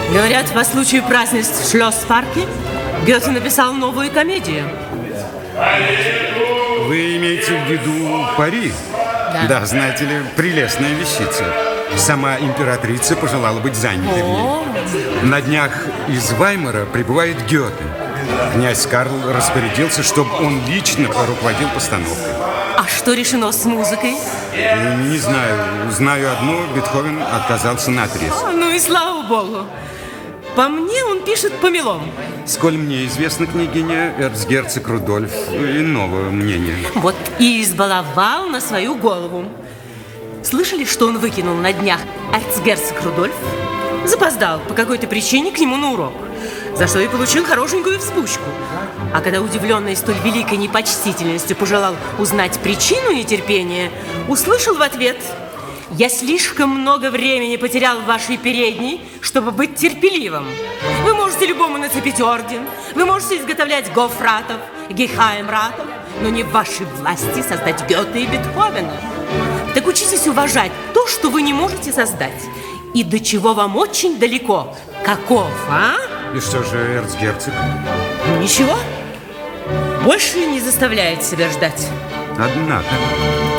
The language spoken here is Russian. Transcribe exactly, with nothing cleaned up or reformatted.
Говорят, по случаю празднеств в Шлёсс-парке Гёте написал новую комедию. Вы имеете в виду Пари? Да. Да, знаете ли, прелестная вещица. Сама императрица пожелала быть занятой в ней. На днях из Ваймара прибывает Гёте. Князь Карл распорядился, чтобы он лично руководил постановкой. А что решено с музыкой? Не знаю. Знаю одно, Бетховен отказался наотрез. О, ну и слава богу. По мне он пишет помелом. Сколь мне известно, княгиня, эрцгерцог Рудольф иного мнения. Вот и избаловал на свою голову. Слышали, что он выкинул на днях эрцгерцог Рудольф? Запоздал по какой-то причине к нему на урок, за что и получил хорошенькую вспучку. А когда удивленный столь великой непочтительностью пожелал узнать причину нетерпения, услышал в ответ: «Я слишком много времени потерял в вашей передней, чтобы быть терпеливым. Вы можете любому нацепить орден, вы можете изготовлять гофратов, гехаймратов, но не в вашей власти создать Гёте и Бетховена. Так учитесь уважать то, что вы не можете создать, и до чего вам очень далеко. Каков, а?» И что же эрцгерцог? Ничего. Больше не заставляет себя ждать. Однако...